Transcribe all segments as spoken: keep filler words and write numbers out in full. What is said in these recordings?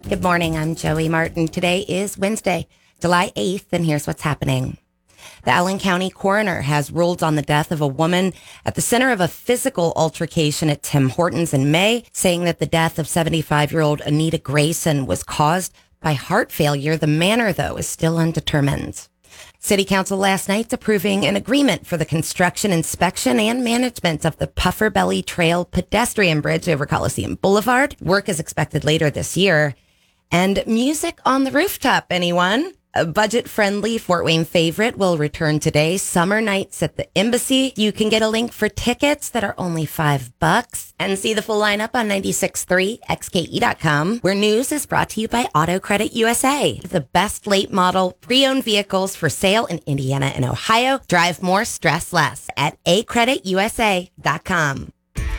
Good morning, I'm Joey Martin. Today is Wednesday, July eighth, and here's what's happening. The Allen County coroner has ruled on the death of a woman at the center of a physical altercation at Tim Hortons in May, saying that the death of seventy-five-year-old Anita Grayson was caused by heart failure. The manner, though, is still undetermined. City Council last night approving an agreement for the construction, inspection, and management of the Puffer Belly Trail pedestrian bridge over Coliseum Boulevard. Work is expected later this year. And music on the rooftop, anyone? A budget-friendly Fort Wayne favorite will return today. Summer Nights at the Embassy. You can get a link for tickets that are only five bucks. And see the full lineup on ninety-six point three X K E dot com, where news is brought to you by Auto Credit U S A. The best late model pre-owned vehicles for sale in Indiana and Ohio. Drive more, stress less at a credit u s a dot com.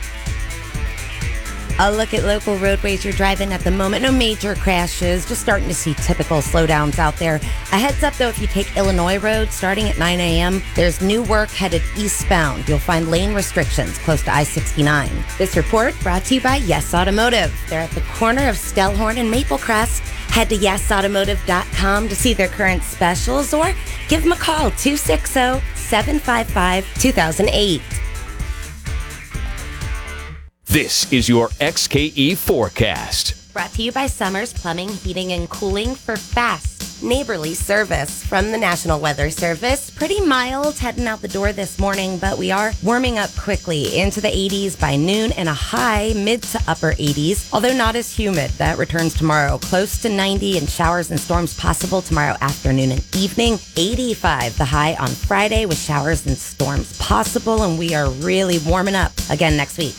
A look at local roadways you're driving at the moment. No major crashes, just starting to see typical slowdowns out there. A heads up, though, if you take Illinois Road starting at nine a.m., there's new work headed eastbound. You'll find lane restrictions close to I sixty-nine. This report brought to you by Yes Automotive. They're at the corner of Stellhorn and Maple Crest. Head to yes automotive dot com to see their current specials or give them a call, two six zero, seven five five, two thousand eight. This is your X K E forecast. Brought to you by Summers Plumbing, Heating, and Cooling for fast, neighborly service from the National Weather Service. Pretty mild heading out the door this morning, but we are warming up quickly into the eighties by noon and a high mid to upper eighties, although not as humid. That returns tomorrow. Close to ninety and showers and storms possible tomorrow afternoon and evening. eighty-five the high on Friday with showers and storms possible, and we are really warming up again next week.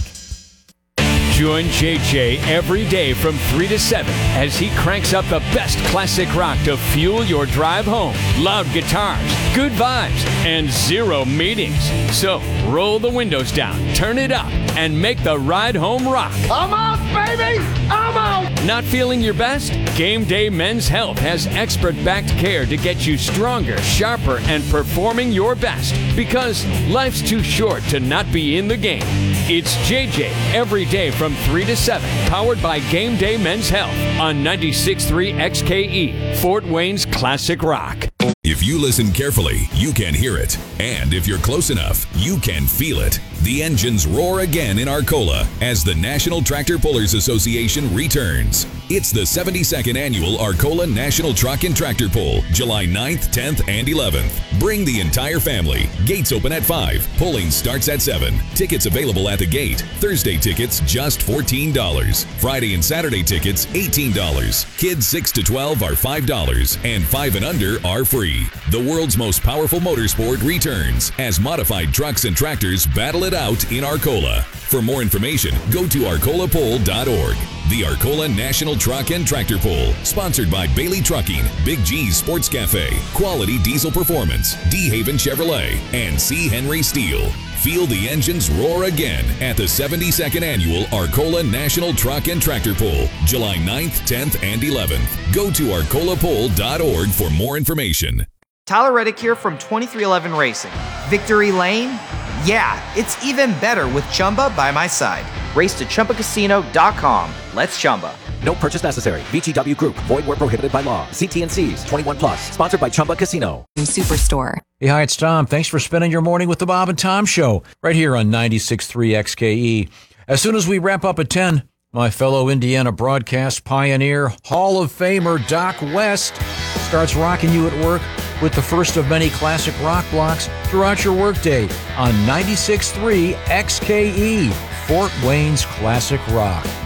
Join J J every day from three to seven as he cranks up the best classic rock to fuel your drive home. Loud guitars, good vibes, and zero meetings. So roll the windows down, turn it up, and make the ride home rock. I'm out, baby! I'm out! Not feeling your best? Game Day Men's Health has expert-backed care to get you stronger, sharper, and performing your best. Because life's too short to not be in the game. It's J J every day from three to seven, powered by Game Day Men's Health on ninety-six point three X K E, Fort Wayne's classic rock. If you listen carefully, you can hear it. And if you're close enough, you can feel it. The engines roar again in Arcola as the National Tractor Pullers Association returns. It's the seventy-second annual Arcola National Truck and Tractor Pull, July ninth, tenth, and eleventh. Bring the entire family. Gates open at five. Pulling starts at seven. Tickets available at the gate. Thursday tickets just fourteen dollars. Friday and Saturday tickets eighteen dollars. Kids six to twelve are five dollars, and five and under are free. The world's most powerful motorsport returns as modified trucks and tractors battle it out in Arcola. For more information, go to arcola pull dot org. The Arcola National Truck and Tractor Pull, sponsored by Bailey Trucking, Big G's Sports Cafe, Quality Diesel Performance, D. Haven Chevrolet, and C. Henry Steel. Feel the engines roar again at the seventy-second annual Arcola National Truck and Tractor Pull, July ninth, tenth, and eleventh. Go to arcola pull dot org for more information. Tyler Reddick here from twenty-three eleven Racing. Victory Lane? Yeah, it's even better with Chumba by my side. Race to Chumba Casino dot com. Let's Chumba. No purchase necessary. V G W Group. Void where prohibited by law. See T and C's. twenty-one plus. Sponsored by Chumba Casino. Superstore. Hey, hi, it's Tom. Thanks for spending your morning with the Bob and Tom Show right here on ninety-six point three X K E. As soon as we wrap up at ten, my fellow Indiana broadcast pioneer, Hall of Famer Doc West starts rocking you at work with the first of many classic rock blocks throughout your workday on ninety-six point three X K E, Fort Wayne's classic rock.